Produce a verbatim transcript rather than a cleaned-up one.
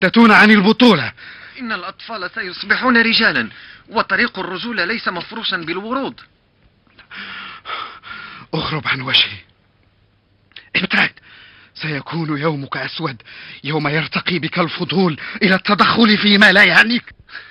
تتون عن البطولة. إن الأطفال سيصبحون رجالا، وطريق الرجولة ليس مفروشا بالورود. اغرب عن وجهي، ابتعد. سيكون يومك أسود يوم يرتقي بك الفضول إلى التدخل فيما لا يعنيك.